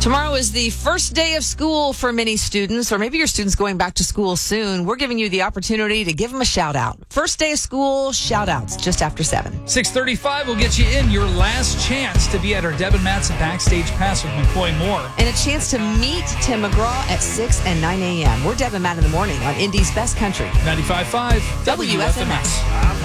Tomorrow is the first day of school for many students, or maybe your student's going back to school soon. We're giving you the opportunity to give them a shout out. First day of school, shout outs just after 7. 6:35 will get you in your last chance to be at our Deb and Matt's Backstage Pass with McCoy Moore. And a chance to meet Tim McGraw at 6 and 9 a.m. We're Deb and Matt in the morning on Indy's Best Country. 95.5 WFMS.